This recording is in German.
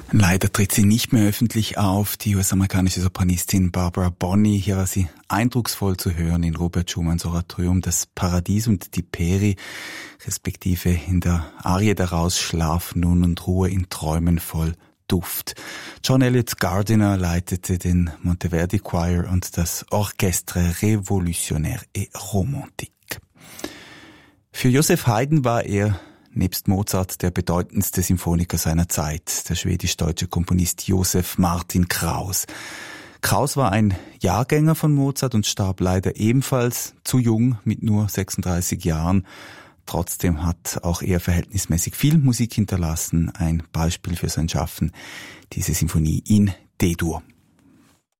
Leider tritt sie nicht mehr öffentlich auf, die US-amerikanische Sopranistin Barbara Bonney. Hier war sie eindrucksvoll zu hören in Robert Schumanns Oratorium Das Paradies und die Peri, respektive in der Arie daraus Schlaf nun und Ruhe in Träumen voll Duft. John Elliott Gardiner leitete den Monteverdi Choir und das Orchestre Révolutionnaire et Romantique. Für Joseph Haydn war er nebst Mozart der bedeutendste Symphoniker seiner Zeit, der schwedisch-deutsche Komponist Josef Martin Kraus. Kraus war ein Jahrgänger von Mozart und starb leider ebenfalls zu jung mit nur 36 Jahren. Trotzdem hat auch er verhältnismäßig viel Musik hinterlassen. Ein Beispiel für sein Schaffen, diese Symphonie in D-Dur.